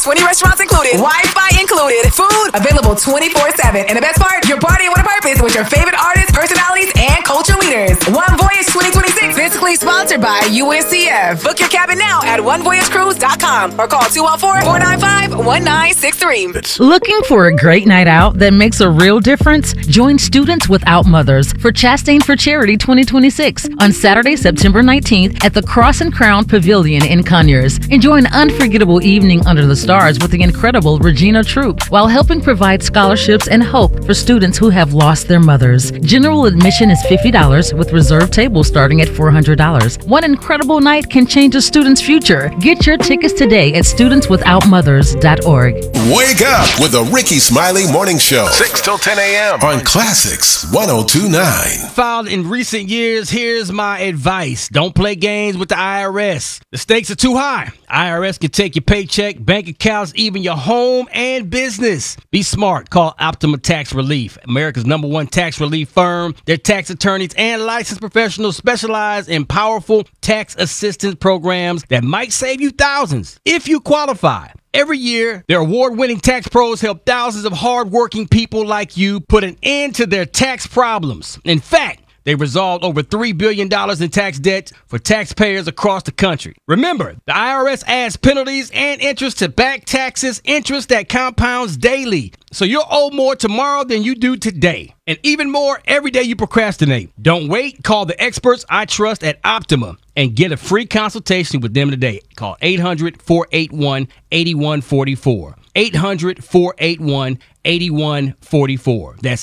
20 restaurants included, Wi-Fi included, food available 24/7. And the best part, you're partying with a purpose with your favorite artists, personalities, and culture leaders. One Voyage 2026, physically sponsored by UNCF. Book your cabin now at onevoyagecruise.com or call 214-495-1963. Looking for a great night out that makes a real difference? Join Students Without Mothers for Chastain for Charity 2026 on Saturday, September 19th at the Cross and Crown Pavilion in Conyers. Enjoy an unforgettable evening under the stars with the incredible Regina Troop while helping provide scholarships and hope for students who have lost their mothers. General admission is $50 with reserved tables starting at $400. One incredible night can change a student's future. Get your tickets today at studentswithoutmothers.org. Wake up with the Ricky Smiley Morning Show. 6 till 10 a.m. on Classics 102.9. Filed in recent years, here's my advice. Don't play games with the IRS. The stakes are too high. IRS can take your paycheck, bank accounts, even your home and business. Be smart. Call Optima Tax Relief, America's #1 tax relief firm. Their tax attorneys and licensed professionals specialize in powerful tax assistance programs that might save you thousands if you qualify. Every year, their award-winning tax pros help thousands of hardworking people like you put an end to their tax problems. In fact, they resolved over $3 billion in tax debt for taxpayers across the country. Remember, the IRS adds penalties and interest to back taxes, interest that compounds daily. So you'll owe more tomorrow than you do today. And even more every day you procrastinate. Don't wait. Call the experts I trust at Optima and get a free consultation with them today. Call 800-481-8144. 800-481-8144. That's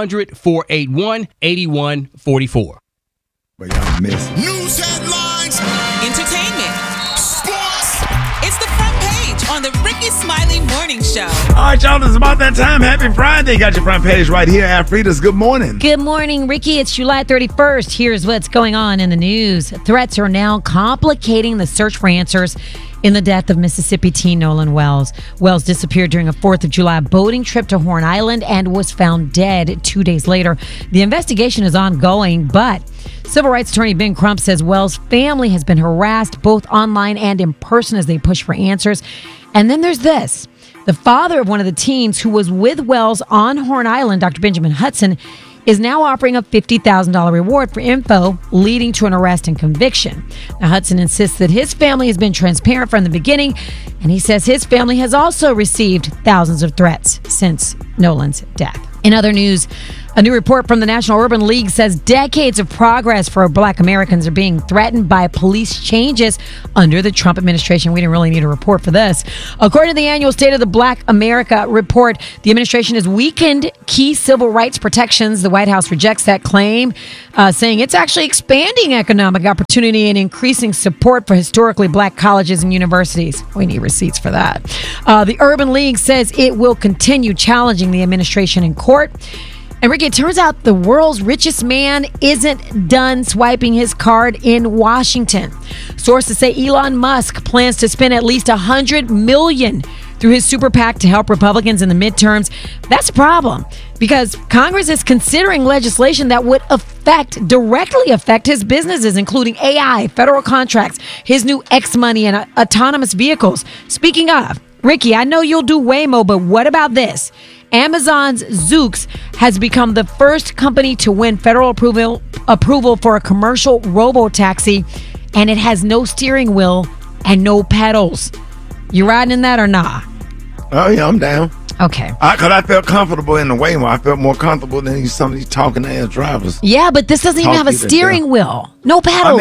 800-481-8144. But y'all miss it. News headlines, Entertainment. sports. It's the front page on the Ricky Smiley Morning Show. All right, y'all, it's about that time. Happy Friday. Got your front page right here. Afritas, good morning. Good morning, Ricky. It's July 31st. Here's what's going on in the news. Threats are now complicating the search for answers in the death of Mississippi teen Nolan Wells. Wells disappeared during a 4th of July boating trip to Horn Island and was found dead 2 days later. The investigation is ongoing, but civil rights attorney Ben Crump says Wells' family has been harassed both online and in person as they push for answers. And then there's this. The father of one of the teens who was with Wells on Horn Island, Dr. Benjamin Hudson, is now offering a $50,000 reward for info leading to an arrest and conviction. Now, Hudson insists that his family has been transparent from the beginning, and he says his family has also received thousands of threats since Nolan's death. In other news, a new report from the National Urban League says decades of progress for Black Americans are being threatened by police changes under the Trump administration. We didn't really need a report for this. According to the annual State of the Black America report, the administration has weakened key civil rights protections. The White House rejects that claim, saying it's actually expanding economic opportunity and increasing support for historically Black colleges and universities. We need receipts for that. The Urban League says it will continue challenging the administration in court. And Ricky, it turns out the world's richest man isn't done swiping his card in Washington. Sources say Elon Musk plans to spend at least $100 million through his super PAC to help Republicans in the midterms. That's a problem because Congress is considering legislation that would directly affect his businesses, including AI, federal contracts, his new X money, and autonomous vehicles. Speaking of, Ricky, I know you'll do Waymo, but what about this? Amazon's Zoox has become the first company to win federal approval for a commercial robo-taxi, and it has no steering wheel and no pedals. You riding in that or nah? Oh, yeah, I'm down. Okay. Because I felt comfortable in the Waymo. I felt more comfortable than some of these talking-ass drivers. Yeah, but this doesn't even have a steering wheel. No pedals.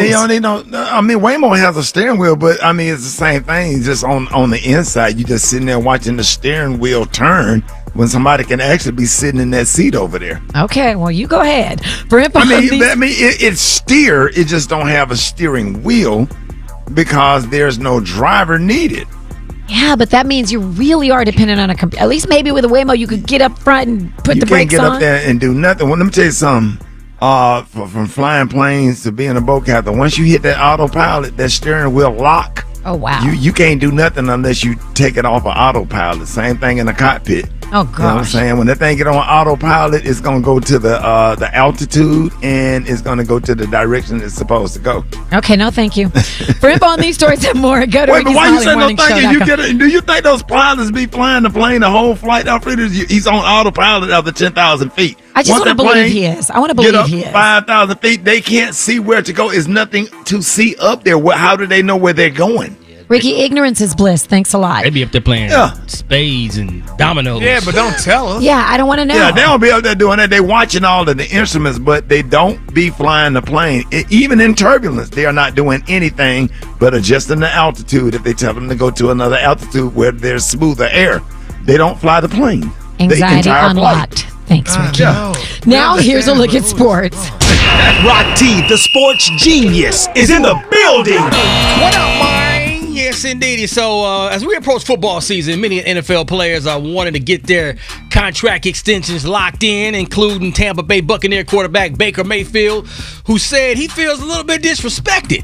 Waymo has a steering wheel, but, it's the same thing. Just on the inside, you just sitting there watching the steering wheel turn when somebody can actually be sitting in that seat over there. Okay, well, you go ahead. For info it's steer. It just don't have a steering wheel because there's no driver needed. Yeah, but that means you really are dependent on a computer. At least maybe with a Waymo, you could get up front and put the brakes on. You can't get up there and do nothing. Well, let me tell you something. From flying planes to being a boat captain, once you hit that autopilot, that steering wheel lock. Oh, wow. You can't do nothing unless you take it off of autopilot. Same thing in the cockpit. Oh, You know what I'm gosh. saying? When that thing get on autopilot, it's gonna go to the altitude and it's gonna go to the direction it's supposed to go. Okay, no, thank you. For info on these stories and more, go to Wait, but why you say no thank you? RickySmileyMorningShow.com. Do you think those pilots be flying the plane the whole flight? He's on autopilot after 10,000 feet. I just Once want to that believe plane he is. I want to get believe up he is. 5,000 feet, they can't see where to go. There's nothing to see up there. How do they know where they're going? Ricky, ignorance is bliss. Thanks a lot. They be up there playing Yeah. spades and dominoes. Yeah, but don't tell us. Yeah, I don't want to know. Yeah, they don't be up there doing that. They watching all of the instruments, but they don't be flying the plane. Even in turbulence, they are not doing anything but adjusting the altitude. If they tell them to go to another altitude where there's smoother air, they don't fly the plane. The Anxiety entire unlocked. flight. Thanks, Ricky. Yeah. Now here's a look at sports. Rock T, the sports genius, is in the building. What up, man? Yes, indeed. So, as we approach football season, many NFL players are wanting to get their contract extensions locked in, including Tampa Bay Buccaneer quarterback Baker Mayfield, who said he feels a little bit disrespected.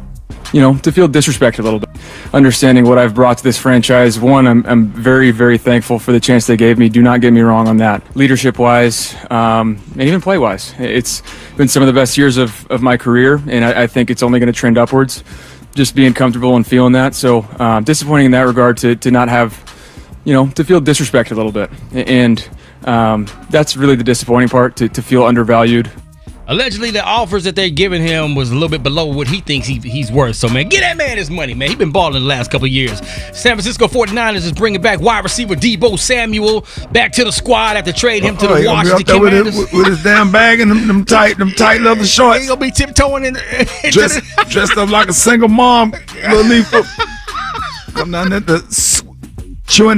To feel disrespected a little bit. Understanding what I've brought to this franchise, one, I'm very, very thankful for the chance they gave me. Do not get me wrong on that. Leadership-wise, and even play-wise. It's been some of the best years of my career, and I think it's only going to trend upwards, just being comfortable and feeling that. So disappointing in that regard to not have, to feel disrespected a little bit. And that's really the disappointing part, to feel undervalued. Allegedly, the offers that they're giving him was a little bit below what he thinks he's worth. So, man, get that man his money, man. He's been balling the last couple of years. San Francisco 49ers is bringing back wide receiver Deebo Samuel back to the squad after trading him to the He gonna be Washington up there Commanders. with his damn bag and them tight leather He shorts. gonna be tiptoeing in. Dressed up like a single mom. Little leaf. Come down there chewing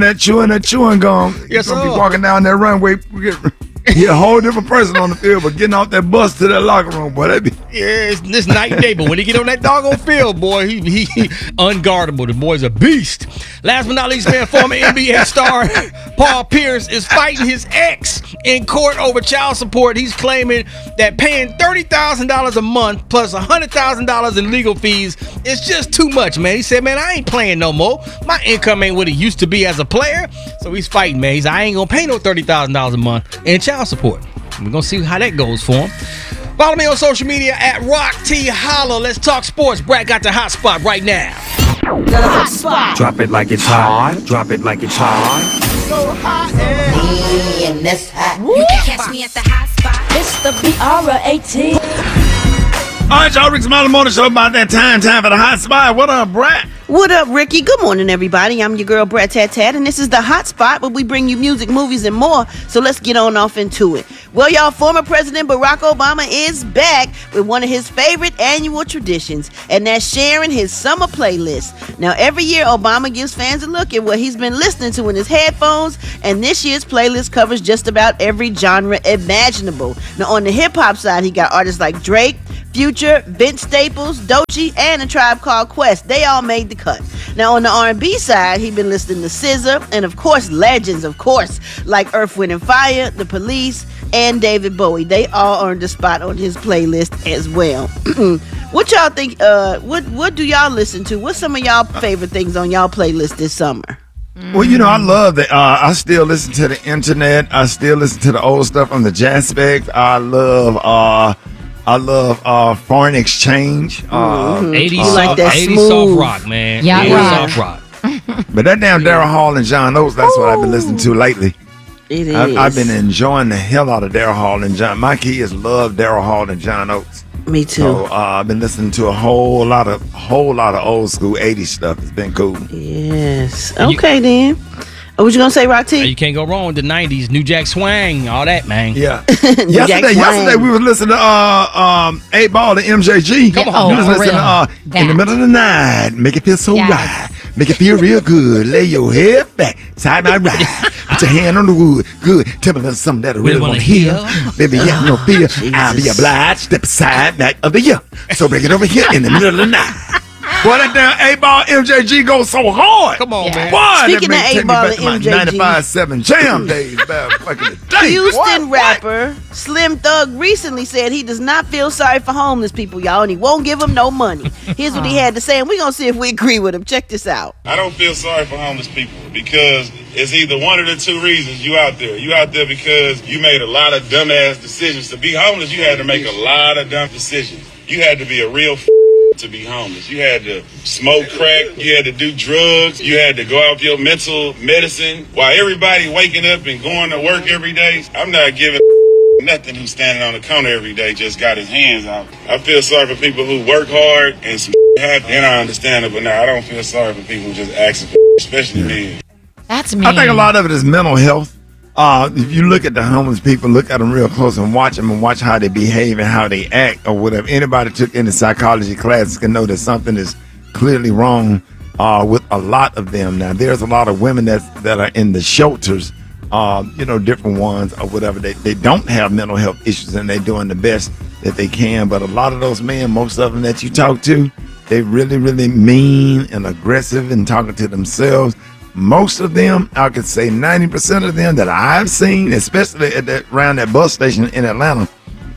gum. Yes, He's gonna sir. be walking down that runway. He a whole different person on the field, but getting off that bus to that locker room, boy, that be. Yeah, it's this night and day, but when he get on that doggone field, boy, he unguardable. The boy's a beast. Last but not least, man, former NBA star Paul Pierce is fighting his ex in court over child support. He's claiming that paying $30,000 a month plus $100,000 in legal fees is just too much, man. He said, man, I ain't playing no more. My income ain't what it used to be as a player. So he's fighting, man. He's, I ain't gonna pay no $30,000 a month in child support. We're gonna see how that goes for him. Follow me on social media at Rock T Holla. Let's talk sports. Brad got the hot spot right now. Drop it like it's hot. Drop it like it's hot. You can catch me at the hot spot. It's the BR18. All right, y'all, Rick's Smiley Morning Show. About that time for the hot spot. What up, Brad? What up, Ricky? Good morning, everybody. I'm your girl, Brett Tat Tat, and this is the Hot Spot where we bring you music, movies, and more. So let's get on off into it. Well, y'all, former President Barack Obama is back with one of his favorite annual traditions, and that's sharing his summer playlist. Now, every year, Obama gives fans a look at what he's been listening to in his headphones, and this year's playlist covers just about every genre imaginable. Now, on the hip-hop side, he got artists like Drake, Future, Vince Staples, Doechii, and A Tribe Called Quest. They all made the cut. Now on the R&B side, he been listening to SZA and of course legends, like Earth, Wind and Fire, The Police, and David Bowie. They all earned a spot on his playlist as well. What y'all think? What do y'all listen to? What's some of y'all favorite things on y'all playlist this summer? Well, I love that. I still listen to the internet. I still listen to the old stuff on the Jazz Specs. I love foreign exchange. 80s, like that 80s smooth soft rock, man. Yeah, 80s rock. soft rock. But that damn Daryl Hall and John Oates, that's what I've been listening to lately. It is. I've been enjoying the hell out of Daryl Hall and John. My kids love Daryl Hall and John Oates. Me too. So I've been listening to a whole lot of old school 80s stuff. It's been cool. Yes. Okay then. What you gonna say, Rock T? You can't go wrong with the 90s. New Jack Swing, all that, man. Yeah. Jack yesterday Swang. we was listening to 8 Ball to MJG. Come on. We was for listening real. to in the middle of the night, make it feel so Yes. right. Make it feel real good. Lay your head back, side by right. Put your hand on the wood. Good. Tell me a little something that I really want to hear. Baby, you have no fear. I'll be obliged. Step aside, back of the year. So bring it over here in the middle of the night. Boy, that damn A-ball MJG goes so hard. Come on, man. Boy, Speaking of A-ball and MJG. 95-7 jam days, fucking day. Houston rapper Slim Thug recently said he does not feel sorry for homeless people, y'all, and he won't give them no money. Here's what he had to say, and we're going to see if we agree with him. Check this out. I don't feel sorry for homeless people because it's either one of the two reasons you out there. You out there because you made a lot of dumbass decisions. To be homeless, you had to make a lot of dumb decisions. You had to be a real to be homeless. You had to smoke crack. You had to do drugs. You had to go off your mental medicine. While everybody waking up and going to work every day, I'm not giving nothing who's standing on the corner every day just got his hands out. I feel sorry for people who work hard and some happen. And I understand it, but now I don't feel sorry for people who just asking for especially me. That's me. I think a lot of it is mental health. If you look at the homeless people, look at them real close and watch them and watch how they behave and how they act or whatever. Anybody took any psychology classes can know that something is clearly wrong with a lot of them. Now, there's a lot of women that are in the shelters, different ones or whatever. They don't have mental health issues and they're doing the best that they can. But a lot of those men, most of them that you talk to, they really, really mean and aggressive and talking to themselves. Most of them, I could say 90% of them that I've seen, especially around that bus station in Atlanta,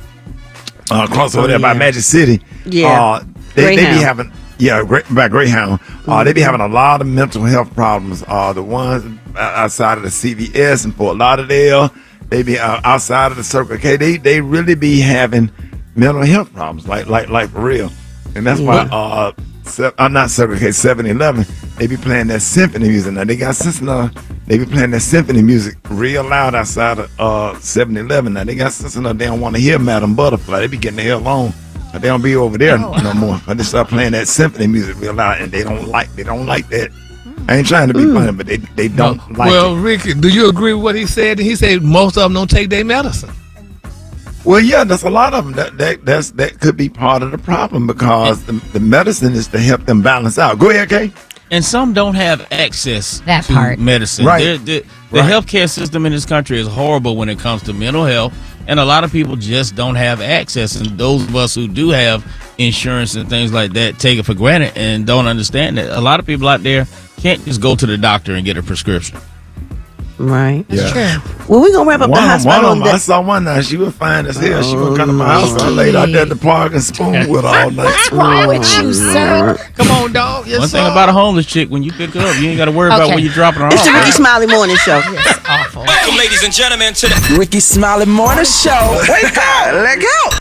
across over there by Magic City, they be having, by Greyhound, they be having a lot of mental health problems. The ones outside of the CVS and Fort Lauderdale, they be outside of the Circle K, they really be having mental health problems, like for real. And that's why I'm not Circle K, 7-Eleven. They be playing that symphony music. Now they got sense enough. They be playing that symphony music real loud outside of 7-Eleven. Now they got sense enough. They don't want to hear Madam Butterfly. They be getting the hell on. They don't be over there no more. But they start playing that symphony music real loud, and they don't like that. I ain't trying to be funny, but they don't like it. Well, Ricky, do you agree with what he said? He said most of them don't take their medicine. Well, yeah, there's a lot of them that could be part of the problem because the medicine is to help them balance out. Go ahead, Kay. And some don't have access to medicine. Right. The healthcare system in this country is horrible when it comes to mental health, and a lot of people just don't have access. And those of us who do have insurance and things like that take it for granted and don't understand that. A lot of people out there can't just go to the doctor and get a prescription. Right. Yeah. True. Well, we're going to wrap up the hospital. I saw one night. She was fine as hell. She was coming to my house. I laid out there at the park and spooned with her all night. What's wrong with you, sir? Come on, dog. Yes, One thing about a homeless chick, when you pick her up, you ain't got to worry about where you're dropping her off. It's the Ricky Smiley Morning Show. Yes, awful. Welcome, ladies and gentlemen, to the Ricky Smiley Morning Show. Wake up, let go.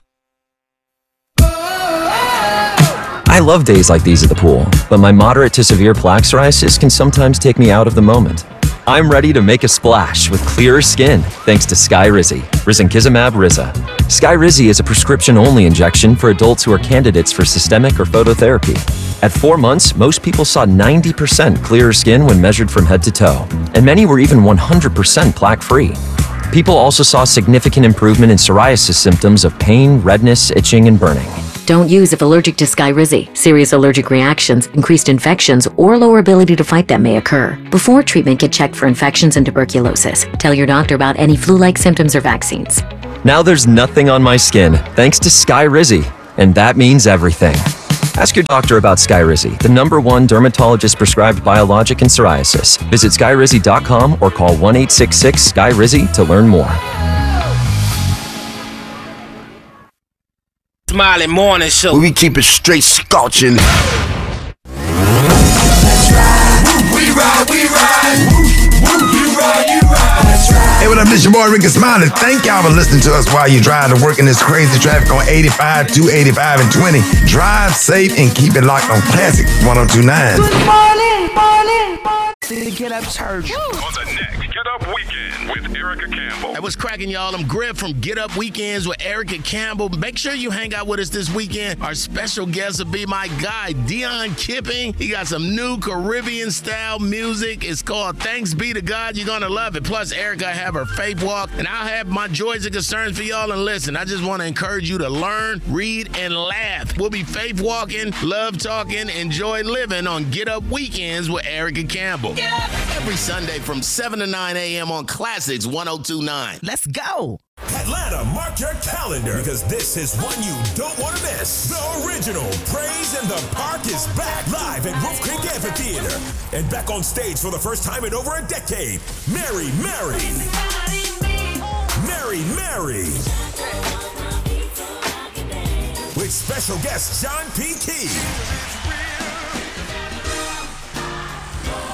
I love days like these at the pool, but my moderate to severe plaque psoriasis can sometimes take me out of the moment. I'm ready to make a splash with clearer skin thanks to Skyrizi, Risankizumab Riza. Skyrizi is a prescription-only injection for adults who are candidates for systemic or phototherapy. At 4 months, most people saw 90% clearer skin when measured from head to toe, and many were even 100% plaque-free. People also saw significant improvement in psoriasis symptoms of pain, redness, itching, and burning. Don't use if allergic to Skyrizi. Serious allergic reactions, increased infections, or lower ability to fight them may occur. Before treatment, get checked for infections and tuberculosis. Tell your doctor about any flu-like symptoms or vaccines. Now there's nothing on my skin thanks to Skyrizi, and that means everything. Ask your doctor about Skyrizi, the #1 dermatologist-prescribed biologic in psoriasis. Visit skyrizi.com or call 1-866-SKYRIZI to learn more. Smiley Morning Show. We keep it straight scorching. Hey, what up? This your boy Ricky Smiley. Thank y'all for listening to us while you drive to work in this crazy traffic on 85, 285, and 20. Drive safe and keep it locked on Classic 1029. Good morning, morning. Get Up Church. On the next Get Up Weekend with Erica Campbell. Hey, what's cracking, y'all? I'm Griff from Get Up Weekends with Erica Campbell. Make sure you hang out with us this weekend. Our special guest will be my guy, Dion Kipping. He got some new Caribbean-style music. It's called Thanks Be to God. You're going to love it. Plus, Erica have her faith walk, and I'll have my joys and concerns for y'all. And listen, I just want to encourage you to learn, read, and laugh. We'll be faith walking, love talking, enjoy living on Get Up Weekends with Erica Campbell. Get up! Every Sunday from 7 to 9 a.m. on Classics 1029. Let's go! Atlanta, mark your calendar because this is one you don't want to miss. The original Praise in the Park is back live at Wolf Creek Amphitheater and back on stage for the first time in over a decade. Mary Mary. Mary Mary. With special guest John P. Key.